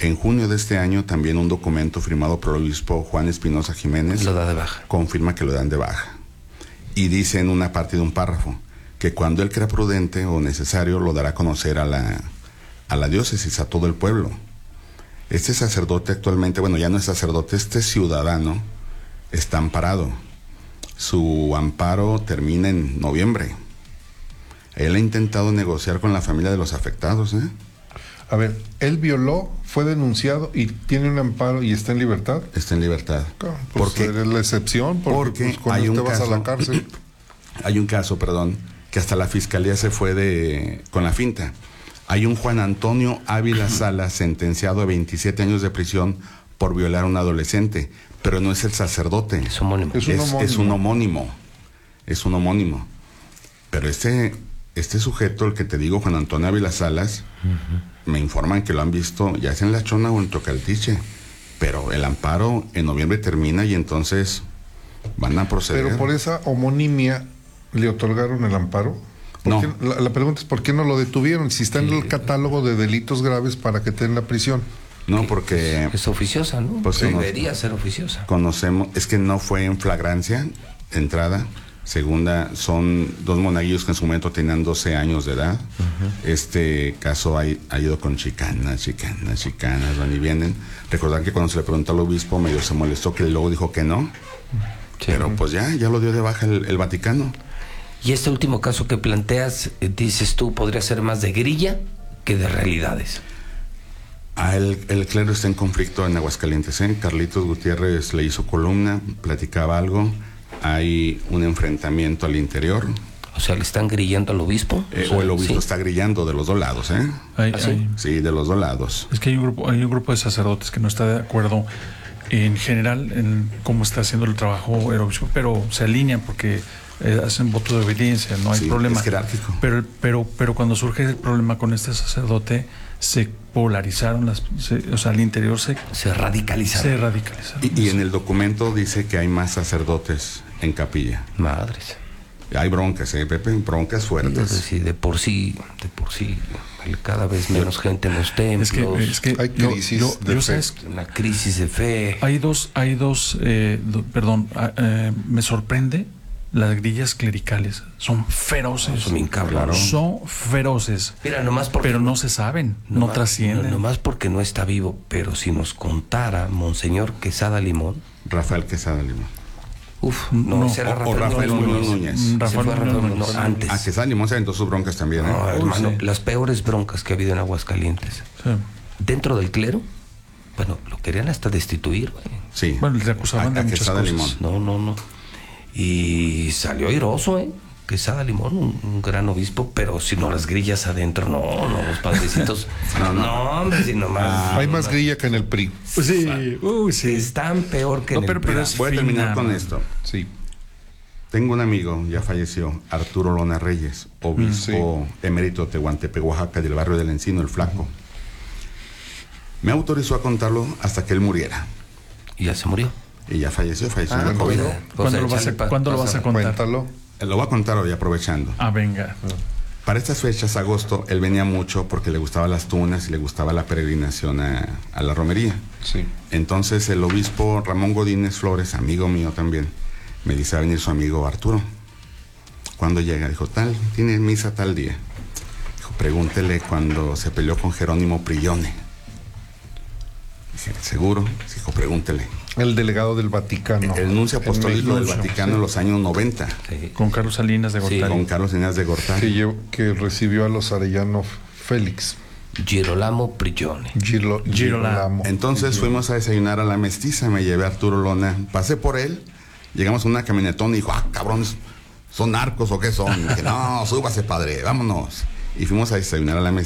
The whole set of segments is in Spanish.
En junio de este año, también un documento firmado por el obispo Juan Espinosa Jiménez lo da de baja. Confirma que lo dan de baja. Y dice en una parte de un párrafo que cuando él crea prudente o necesario, lo dará a conocer a la diócesis, a todo el pueblo. Este sacerdote actualmente, bueno, ya no es sacerdote, este ciudadano está amparado. Su amparo termina en noviembre. Él ha intentado negociar con la familia de los afectados, ¿eh? A ver, él violó, fue denunciado y tiene un amparo y está en libertad. Está en libertad. Pues porque es la excepción, porque pues, hay un te vas caso, a la cárcel. Hay un caso, que hasta la fiscalía se fue con la finta. Hay un Juan Antonio Ávila Salas sentenciado a 27 años de prisión por violar a un adolescente, pero no es el sacerdote. Es homónimo. Es un homónimo. Es un homónimo. Pero este sujeto, el que te digo, Juan Antonio Ávila Salas, me informan que lo han visto ya sea en La Chona o en Tocaltiche, pero el amparo en noviembre termina y entonces van a proceder. Pero por esa homonimia le otorgaron el amparo. No. La pregunta es ¿por qué no lo detuvieron? Si está en el catálogo de delitos graves para que esté en la prisión. No, porque es oficiosa, ¿no? Pues debería ser oficiosa. Conocemos, es que no fue en flagrancia, entrada. Segunda, son dos monaguillos que en su momento tenían 12 años de edad. Este caso ha ido con chicanas, van y vienen. Recordar que cuando se le preguntó al obispo, medio se molestó, que luego dijo que no. Sí. Pero pues ya lo dio de baja el Vaticano. Y este último caso que planteas, dices tú, podría ser más de grilla que de realidades. El clero está en conflicto en Aguascalientes, ¿eh? Carlitos Gutiérrez le hizo columna, platicaba algo. Hay un enfrentamiento al interior. O sea, ¿le están grillando al obispo? O el obispo está grillando de los dos lados, ¿eh? Sí, de los dos lados. Es que hay un grupo de sacerdotes que no está de acuerdo en general en cómo está haciendo el trabajo el obispo, pero se alinean porque hacen voto de obediencia, no hay problema. Es jerárquico. Pero cuando surge el problema con este sacerdote, se polarizaron, al interior se radicalizaron. Y en el documento dice que hay más sacerdotes en capilla. Madres. Hay broncas, Pepe, broncas fuertes. Sí, de por sí, cada vez menos gente en los templos. Es que hay crisis de fe. Una crisis de fe. Hay dos, me sorprende. Las grillas clericales son feroces. Son feroces. Mira, nomás porque pero no se saben, no trascienden. Nomás porque no está vivo. Pero si nos contara Monseñor Quesada Limón. Rafael Quesada Limón. Será Rafael Muñoz Núñez. Antes. A Quesada Limón se aventó sus broncas también. No, hermano, las peores broncas que ha habido en Aguascalientes. Sí. Dentro del clero, bueno, lo querían hasta destituir, güey. Sí. Bueno, le acusaban de muchas cosas. Limón. No. Y salió airoso, Quesada Limón, un gran obispo, pero si no las grillas adentro, los padrecitos. No, hombre, si nomás. Hay más grilla que en el PRI. Pues sí. Están peor que en el PRI. Voy a terminar con esto. Sí. Tengo un amigo, ya falleció, Arturo Lona Reyes, obispo emérito de Tehuantepec, Oaxaca, del barrio del Encino, el Flaco. Me autorizó a contarlo hasta que él muriera. ¿Y ya se murió? Y ya falleció en la COVID. ¿Cuándo lo vas a contar? Cuéntalo. Lo voy a contar hoy, aprovechando. Venga. Para estas fechas, agosto, él venía mucho porque le gustaban las tunas y le gustaba la peregrinación a la romería. Sí. Entonces el obispo Ramón Godínez Flores, amigo mío también, me dice a venir su amigo Arturo. ¿Cuándo llega? Dijo, tiene misa tal día. Dijo, pregúntele cuando se peleó con Jerónimo Prillone. Dije, ¿seguro? Dijo, pregúntele. El delegado del Vaticano. El nuncio apostólico del Vaticano en los años 90. Sí. Con Carlos Salinas de Gortari. Con Carlos Salinas de Gortari. Que recibió a los Arellano Félix. Girolamo Prillone. Girolamo. Entonces fuimos a desayunar a la Mestiza, me llevé a Arturo Lona. Pasé por él, llegamos a una camionetón y dijo, cabrones, ¿son narcos o qué son? Y dije, no, súbase, padre, vámonos. Y fuimos a desayunar a la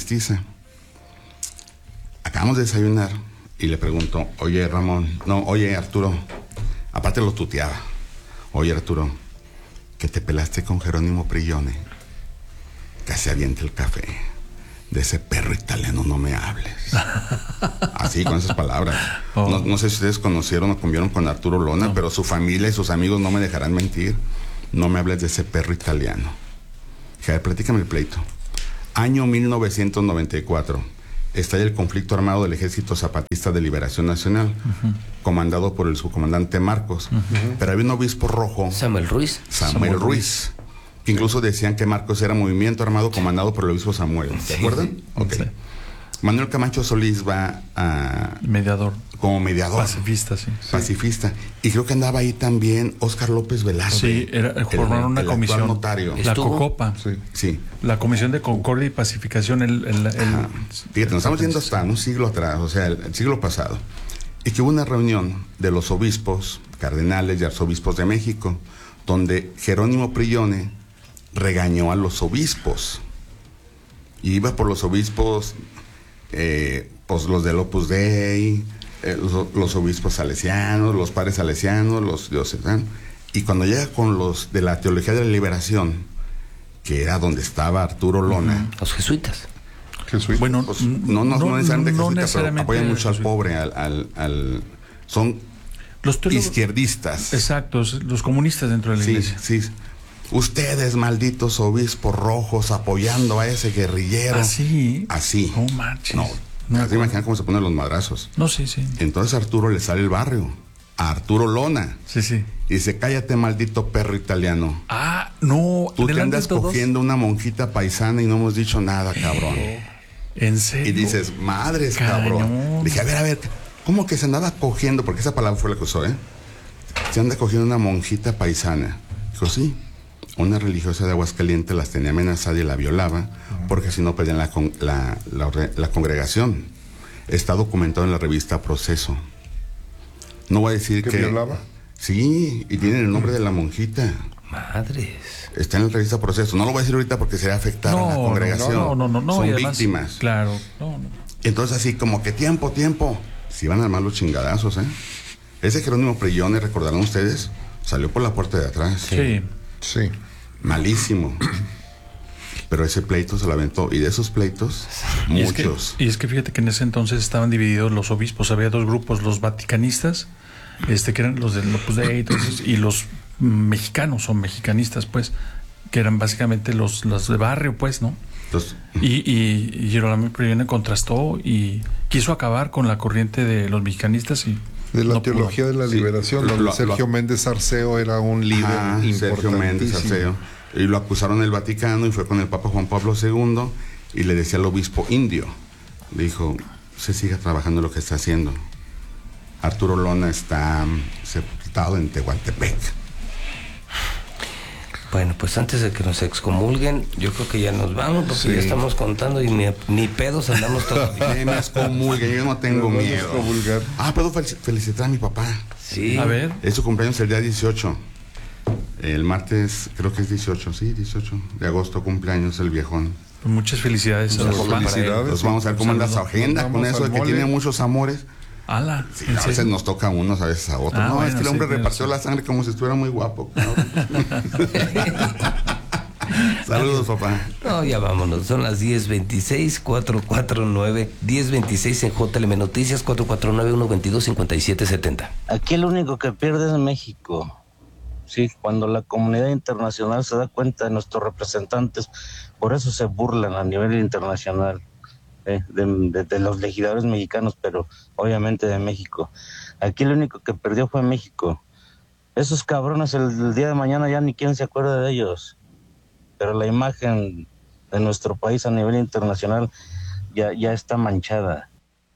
Mestiza. Acabamos de desayunar. Y le pregunto, oye Arturo, aparte lo tuteaba, oye Arturo, que te pelaste con Jerónimo Prillone, que se aviente el café, de ese perro italiano no me hables. Así, con esas palabras. No sé si ustedes conocieron o convivieron con Arturo Lona, pero su familia y sus amigos no me dejarán mentir. No me hables de ese perro italiano. Dije, platícame el pleito. Año 1994. estalla el conflicto armado del Ejército Zapatista de Liberación Nacional, comandado por el subcomandante Marcos. Pero había un obispo rojo, Samuel Ruiz. Samuel Ruiz, que incluso decían que Marcos era movimiento armado comandado por el obispo Samuel. ¿Se acuerdan? Ok. Sí. Manuel Camacho Solís va Mediador. como mediador. Pacifista, sí. Pacifista. Y creo que andaba ahí también Óscar López Velarde. Sí, formaron una el comisión. actual notario. La Estuvo. COCOPA. Sí. La Comisión de Concordia y Pacificación. Fíjate, nos estamos yendo hasta un siglo atrás, o sea, el siglo pasado. Y que hubo una reunión de los obispos, cardenales y arzobispos de México, donde Jerónimo Prillone regañó a los obispos. Y iba por los obispos, pues los del Opus Dei, los obispos salesianos, los padres salesianos, los diocesanos. Y cuando llega con los de la Teología de la Liberación, que era donde estaba Arturo Lona. Los jesuitas. Bueno, Pues, no necesariamente no jesuitas, pero necesariamente apoyan mucho al jesuitas. pobre, son Los teólogos- izquierdistas. Exacto, los comunistas dentro de la Sí, iglesia. sí. Ustedes, malditos obispos rojos, apoyando a ese guerrillero. Así. Así. No marches. No, No, así imaginan cómo se ponen los madrazos. No, sí, sí. Entonces a Arturo le sale el barrio. A Arturo Lona. Sí, sí. Y dice, cállate, maldito perro italiano. Ah, no. Tú te delante andas de todos. cogiendo una monjita paisana y no hemos dicho nada, cabrón. ¿En serio? Y dices, madres, Cañón. cabrón. Dije, a ver, ¿cómo que se andaba cogiendo? Porque esa palabra fue la que usó, ¿eh? Se anda cogiendo una monjita paisana. Dijo, sí. Una religiosa de Aguascalientes las tenía amenazada y la violaba, porque si no perdían la congregación. Está documentado en la revista Proceso. No voy a decir ¿Que que... violaba? Sí, y tienen el nombre de la monjita. Madres. Está en la revista Proceso. No lo voy a decir ahorita porque sería afectar a la congregación. No. Son y además, víctimas. Claro. No. Entonces así como que tiempo. Si van a armar los chingadazos, ¿eh? Ese Jerónimo Prillone, recordarán ustedes, salió por la puerta de atrás. Sí. Sí. Malísimo. Pero ese pleito se lo aventó. Y de esos pleitos, Y muchos. es que fíjate que en ese entonces estaban divididos los obispos. Había dos grupos, los vaticanistas, que eran los del Opus Dei, y los mexicanos o mexicanistas, pues, que eran básicamente los de barrio, pues, ¿no? Entonces, Y Girolamo Prillone contrastó y quiso acabar con la corriente de los mexicanistas y De la no pudo. Teología de la Sí, Liberación, donde Sergio lo- Méndez Arceo era un líder importantísimo. Sergio Méndez Arceo. Y lo acusaron en el Vaticano y fue con el Papa Juan Pablo II y le decía al obispo indio. Le dijo, se siga trabajando lo que está haciendo. Arturo Lona está sepultado en Tehuantepec. Bueno, pues antes de que nos excomulguen, yo creo que ya nos vamos, porque Sí. ya estamos contando y ni pedos andamos todavía. Que me excomulguen, yo no tengo Nos vamos a miedo. excomulgar. Puedo felicitar a mi papá. Sí. A ver. Es su cumpleaños el día 18. El martes, creo que es 18, sí, 18 de agosto cumpleaños el viejón. Pues muchas felicidades a Muchas los papás. felicidades. Entonces vamos a ver cómo anda su agenda Nos con vamos eso de al que mole. tiene muchos amores. Ala, Sí, ¿en a veces serio? nos toca a unos, a veces a otros. Ah, No, bueno, es que el sí, hombre tienes repartió razón. la sangre como si estuviera muy guapo. cabrón. Saludos, papá. No, ya vámonos. Son las 10:26, 449, 10:26 en JLM Noticias, 449-122-5770. Aquí el único que pierde es México. Sí, cuando la comunidad internacional se da cuenta de nuestros representantes, por eso se burlan a nivel internacional de los legisladores mexicanos, pero obviamente de México. Aquí el único que perdió fue México. Esos cabrones el día de mañana ya ni quién se acuerda de ellos. Pero la imagen de nuestro país a nivel internacional ya está manchada.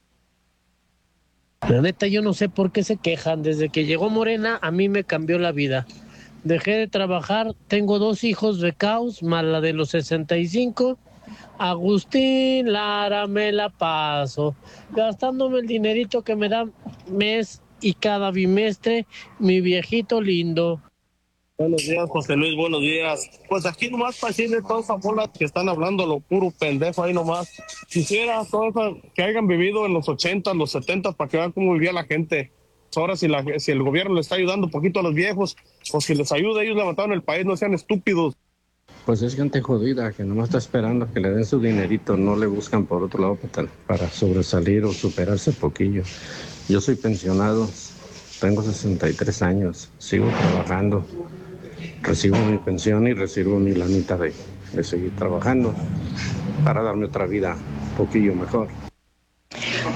La neta, yo no sé por qué se quejan. Desde que llegó Morena, a mí me cambió la vida. Dejé de trabajar, tengo 2 hijos becados, más la de los 65. Agustín Lara me la paso, gastándome el dinerito que me da mes y cada bimestre, mi viejito lindo. Buenos días, José Luis, buenos días. Pues aquí nomás para decirle toda esa bola que están hablando lo puro pendejo ahí nomás. Quisiera todo eso que hayan vivido en los 80, los 70, para que vean cómo vivía la gente. Ahora si el gobierno le está ayudando un poquito a los viejos, o si les ayuda, ellos levantaron el país, no sean estúpidos. Pues es gente jodida que nomás está esperando que le den su dinerito, no le buscan por otro lado para sobresalir o superarse poquillo. Yo soy pensionado, tengo 63 años, sigo trabajando, recibo mi pensión y recibo mi lanita de seguir trabajando para darme otra vida un poquillo mejor.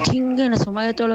chinguen a su madre todos los